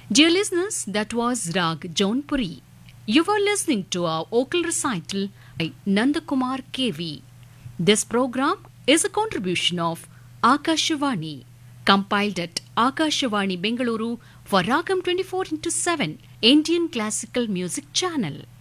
Dear listeners, that was Rag Jaunpuri. You were listening to our vocal recital by Nandakumar KV. This program is a contribution of Akashvani, compiled at Akashvani Bengaluru for Ragam 24/7 Indian Classical Music Channel.